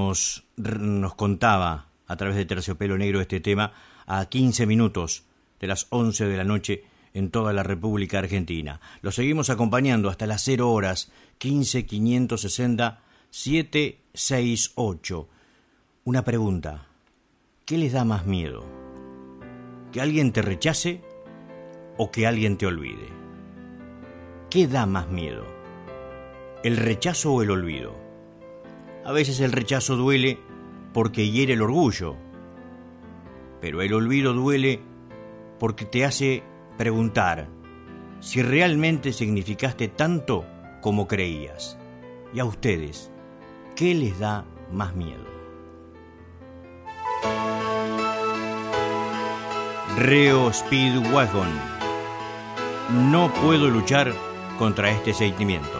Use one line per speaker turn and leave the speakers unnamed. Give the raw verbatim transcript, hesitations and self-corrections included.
nos, nos contaba a través de Terciopelo Negro este tema a quince minutos de las once de la noche en toda la República Argentina. Lo seguimos acompañando hasta las cero horas, quince quinientos sesenta setecientos sesenta y ocho. Una pregunta, ¿qué les da más miedo? ¿Que alguien te rechace o que alguien te olvide? ¿Qué da más miedo? ¿El rechazo o el olvido? A veces el rechazo duele porque hiere el orgullo, pero el olvido duele porque te hace preguntar si realmente significaste tanto como creías. Y a ustedes, ¿qué les da más miedo? Reo Speedwagon. No puedo luchar contra este sentimiento.